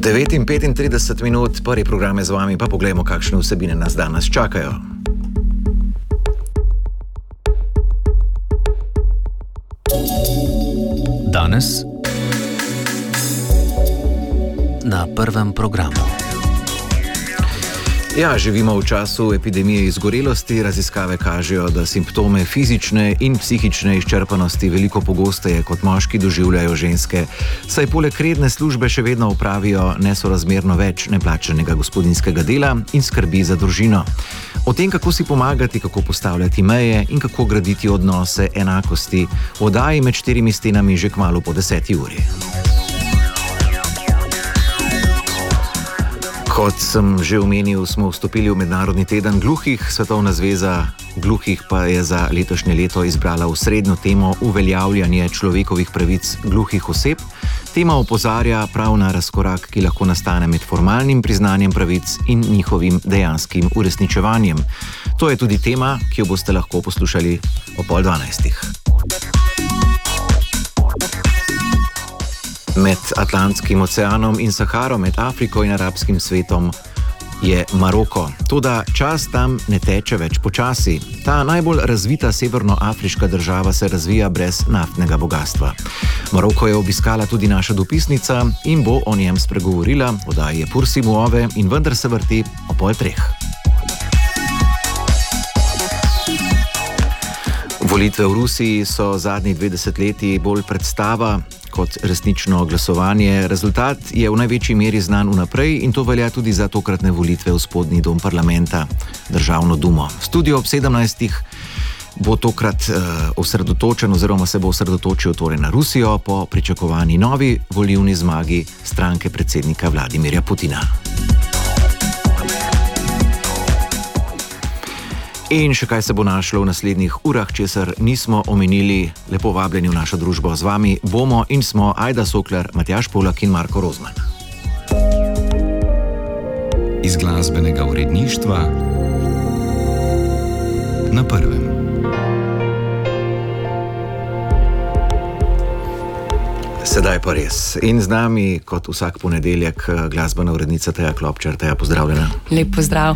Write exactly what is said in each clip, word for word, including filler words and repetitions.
devet in petintrideset minut, prvi program je z vami, pa poglejmo, kakšne vsebine nas danes čakajo. Danes na prvem programu. Ja, živimo v času epidemije izgorelosti. Raziskave kažejo, da simptome fizične in psihične izčrpanosti veliko pogosteje kot moški doživljajo ženske, saj poleg redne službe še vedno opravijo nesorazmerno več neplačanega gospodinjskega dela in skrbi za družino. O tem, kako si pomagati, kako postavljati meje in kako graditi odnose enakosti, v oddaji Med štirimi stenami že kmalu po deseti uri. Kot sem že omenil, smo vstopili v Mednarodni teden gluhih. Svetovna zveza gluhih pa je za letošnje leto izbrala osrednjo temo uveljavljanje človekovih pravic gluhih oseb. Tema opozarja prav na razkorak, ki lahko nastane med formalnim priznanjem pravic in njihovim dejanskim uresničevanjem. To je tudi tema, ki jo boste lahko poslušali o pol dvanajstih. Med Atlantskim oceanom in Saharo, med Afriko in arabskim svetom je Maroko. Toda čas tam ne teče več počasi. Ta najbolj razvita severnoafriška država se razvija brez naftnega bogastva. Maroko je obiskala tudi naša dopisnica in bo o njem spregovorila. V oddaji je Pursi Muove in vendar se vrti o pol treh. Volitve v Rusiji so zadnji dve desetletji bolj predstava kot resnično glasovanje. Rezultat je v največji meri znan vnaprej in to velja tudi za tokratne volitve v spodnji dom parlamenta, Državno dumo. Studio ob sedemnajstih bo tokrat uh, osredotočen oziroma se bo osredotočil torej na Rusijo po pričakovani novi volilni zmagi stranke predsednika Vladimirja Putina. In še kaj se bo našlo v naslednjih urah, česar nismo omenili. Lepo vabljeni v našo družbo. Z vami bomo in smo Ajda Sokler, Matjaž Polak in Marko Rozman. Iz glasbenega uredništva na prvem. Sedaj pa res. In z nami, kot vsak ponedeljek, glasbena urednica Teja Klopčar. Teja, pozdravljena. Lep pozdrav.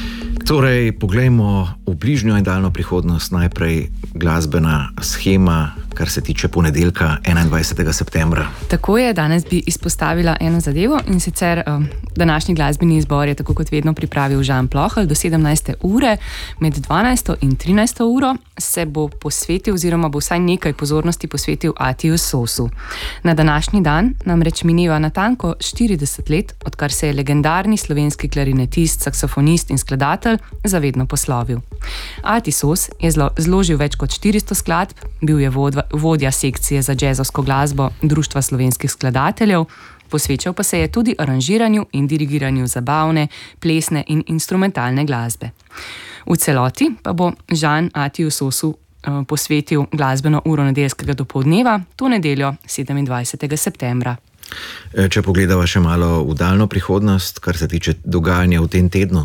Torej, poglejmo v bližnjo in daljno prihodnost. Najprej glasbena shema, kar se tiče ponedeljka, enaindvajsetega septembra. Tako je, danes bi izpostavila eno zadevo in sicer um, današnji glasbeni izbor je tako kot vedno pripravil Žan Plohelj. Do sedemnajste ure, med dvanajsto in trinajsto uro se bo posvetil oziroma bo vsaj nekaj pozornosti posvetil Atiju Sosu. Na današnji dan namreč mineva natanko štirideset let, odkar se je legendarni slovenski klarinetist, saksofonist in skladatelj zavedno poslovil. Ati Sos je zlo, zložil več kot štiristo skladb, bil je vodva, vodja sekcije za džezovsko glasbo Društva slovenskih skladateljev, posvečal pa se je tudi aranžiranju in dirigiranju zabavne, plesne in instrumentalne glasbe. V celoti pa bo Žan Atiju Sosu uh, posvetil glasbeno uro nedeljskega dopoldneva, to nedeljo sedemindvajsetega septembra. Če pogledava še malo v daljno prihodnost, kar se tiče dogajanja v tem tednu.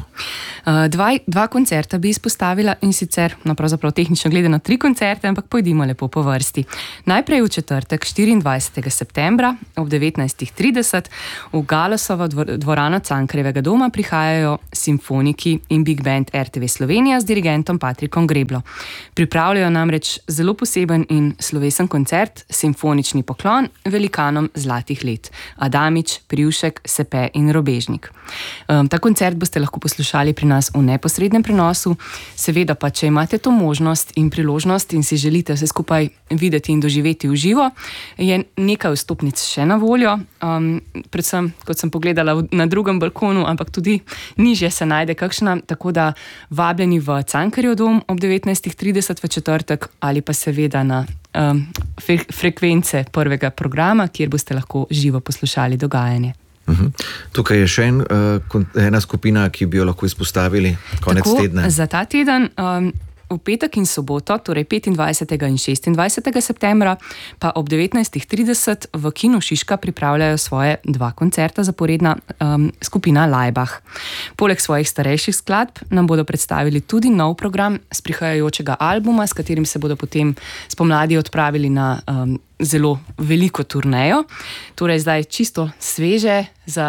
Dva, dva koncerta bi izpostavila in sicer, no pravzaprav tehnično gledano tri koncerte, ampak pojdimo lepo po vrsti. Najprej v četrtek, štiriindvajsetega septembra ob devetnajstih trideset v Galosovo dvorano Cankarjevega doma prihajajo simfoniki in big band R T V Slovenija z dirigentom Patrikom Greblo. Pripravljajo namreč zelo poseben in slovesen koncert, simfonični poklon velikanom zlatih let. Adamič, Privšek, Sepe in Robežnik. Um, ta koncert boste lahko poslušali pri nas v neposrednem prenosu. Seveda pa, če imate to možnost in priložnost in si želite vse skupaj videti in doživeti v živo, je nekaj vstopnic še na voljo. Um, predvsem, kot sem pogledala na drugem balkonu, ampak tudi nižje se najde kakšna, tako da vabljeni v Cankarjev dom ob devetnajstih trideset v četrtek ali pa seveda na um, fre- frekvence prvega programa, kjer boste lahko živo poslušali dogajanje. Uh-huh. Tukaj je še en, uh, ena skupina, ki bi jo lahko izpostavili konec Tako, tedna. Za ta teden um, v petek in soboto, torej petindvajsetega in šestindvajsetega septembra, pa ob devetnajstih trideset v Kinu Šiška pripravljajo svoje dva koncerta zaporedna um, skupina Laibach. Poleg svojih starejših skladb nam bodo predstavili tudi nov program s prihajajočega albuma, s katerim se bodo potem spomladi odpravili na um, zelo veliko turnejo. Torej zdaj čisto sveže za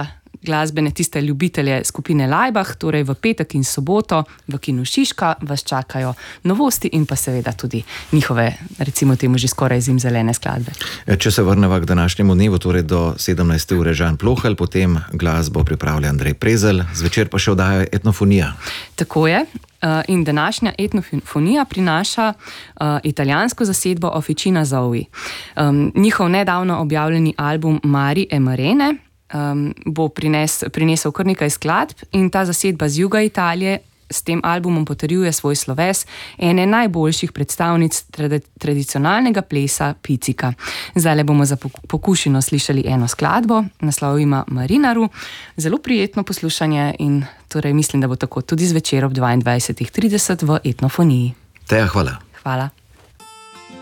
glasbene, tiste ljubitelje skupine Laibach, torej v petek in soboto v Kinu Šiška vas čakajo novosti in pa seveda tudi njihove, recimo temu že skoraj zimzelene skladbe. Če se vrneva k današnjemu dnevu, torej do sedemnajste ure Žan Plohelj, potem glasbo pripravlja Andrej Prezelj, zvečer pa še oddaja Etnofonija. Tako je. In današnja Etnofonija prinaša uh, italijansko zasedbo Officina Zoe. Um, njihov nedavno objavljeni album Mari e Marene um, bo prines, prinesel kar nekaj skladb in ta zasedba z juga Italije s tem albumom potrjuje svoj sloves ene najboljših predstavnic tradi- tradicionalnega plesa picika. Zdaj bomo za pokušino slišali eno skladbo, naslov ima Marinaru, zelo prijetno poslušanje in torej mislim, da bo tako tudi zvečer ob dvaindvajsetih trideset v Etnofoniji. Teja, hvala. Hvala.